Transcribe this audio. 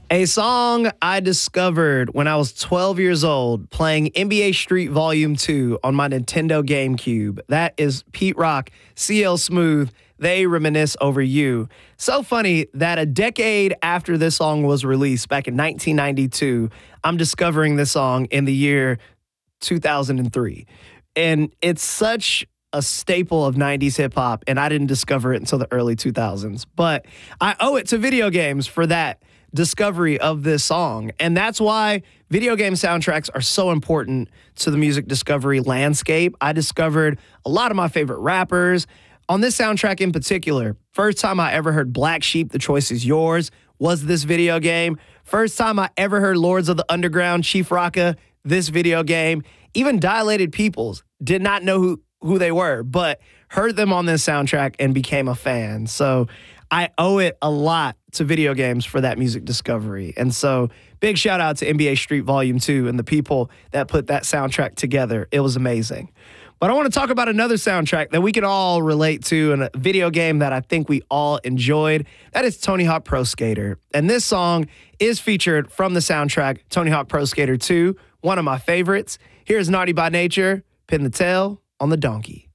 A song I discovered when I was 12 years old playing NBA Street Volume 2 on my Nintendo GameCube. That is Pete Rock, CL Smooth, They Reminisce Over You. So funny that a decade after this song was released back in 1992, I'm discovering this song in the year 2003. And it's such a staple of 90s hip hop, and I didn't discover it until the early 2000s. But I owe it to video games for that discovery of this song. And that's why video game soundtracks are so important to the music discovery landscape. I discovered a lot of my favorite rappers on this soundtrack in particular. First time I ever heard Black Sheep, The Choice Is Yours, was this video game. First time I ever heard Lords of the Underground, Chief Rocka, this video game. Even Dilated Peoples, did not know who they were, but heard them on this soundtrack and became a fan. So I owe it a lot to video games for that music discovery. And so big shout out to NBA Street Volume 2 and the people that put that soundtrack together. It was amazing. But I want to talk about another soundtrack that we can all relate to and a video game that I think we all enjoyed. That is Tony Hawk Pro Skater. And this song is featured from the soundtrack Tony Hawk Pro Skater 2, one of my favorites. Here's Naughty by Nature, Pin the Tail on the Donkey.